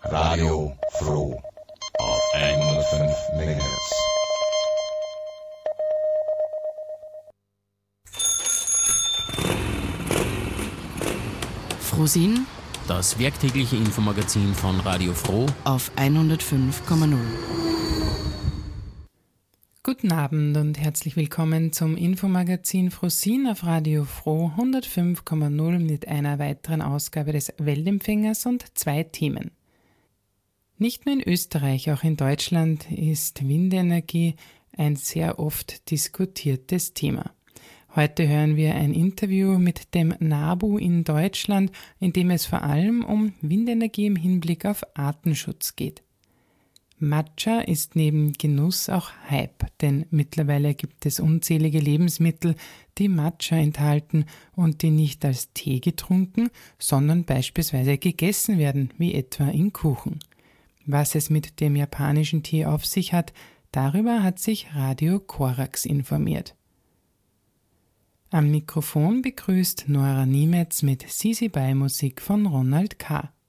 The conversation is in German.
Radio Froh auf 105 MHz. Frohsinn, das werktägliche Infomagazin von Radio Froh auf 105,0. Guten Abend und herzlich willkommen zum Infomagazin Frohsinn auf Radio Froh 105,0 mit einer weiteren Ausgabe des Weltempfängers und 2 Themen. Nicht nur in Österreich, auch in Deutschland ist Windenergie ein sehr oft diskutiertes Thema. Heute hören wir ein Interview mit dem NABU in Deutschland, in dem es vor allem um Windenergie im Hinblick auf Artenschutz geht. Matcha ist neben Genuss auch Hype, denn mittlerweile gibt es unzählige Lebensmittel, die Matcha enthalten und die nicht als Tee getrunken, sondern beispielsweise gegessen werden, wie etwa in Kuchen. Was es mit dem japanischen Tee auf sich hat, darüber hat sich Radio Korax informiert. Am Mikrofon begrüßt Nora Niemetz mit Sisi Bei Musik von Ronald K.